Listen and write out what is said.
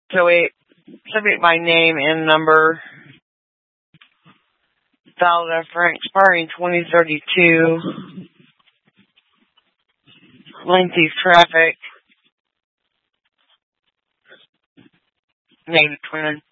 So wait, subject by name and number, valid after expiring 2032, lengthy traffic, negative 29.